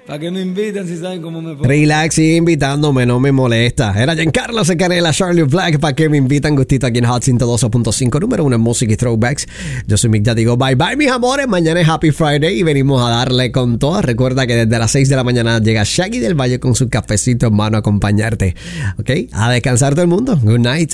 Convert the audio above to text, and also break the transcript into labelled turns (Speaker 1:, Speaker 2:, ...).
Speaker 1: ¿Para qué me invitan si saben cómo me pongo?
Speaker 2: Relax, sigue invitándome, no me molesta. Era Giancarlo Secanela, Charlie Black, para que me invitan gustito aquí en Hot 102.5, número 1 en música y throwbacks. Yo soy Mick, ya digo bye bye mis amores, mañana es Happy Friday y venimos a darle con todo. Recuerda que desde las 6 de la mañana llega Shaggy del Valle con su cafecito en mano a acompañarte. ¿Ok? A descansar todo el mundo. Good night.